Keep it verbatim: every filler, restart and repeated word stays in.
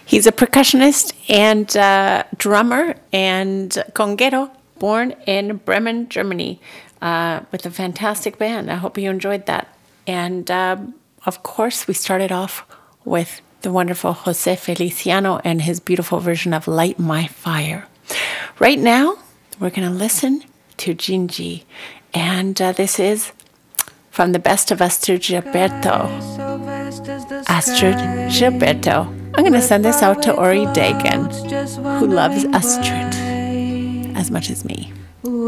He's a percussionist and uh, drummer and conguero, born in Bremen, Germany, uh, with a fantastic band. I hope you enjoyed that. And um, of course, we started off with the wonderful Jose Feliciano and his beautiful version of Light My Fire. Right now, we're going to listen to Gingy. And uh, this is from the best of Astrid Gilberto. Astrid Gilberto. I'm going to send this out to Ori Dagan, who loves Astrid as much as me.